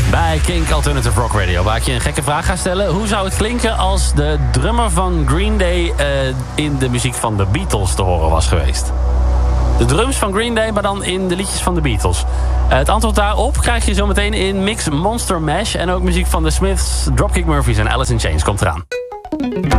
Bij Kink Alternative Rock Radio, waar ik je een gekke vraag ga stellen. Hoe zou het klinken als de drummer van Green Day in de muziek van de Beatles te horen was geweest? De drums van Green Day, maar dan in de liedjes van de Beatles. Het antwoord daarop krijg je zometeen in Mix Monster Mash. En ook muziek van The Smiths, Dropkick Murphys en Alice in Chains komt eraan.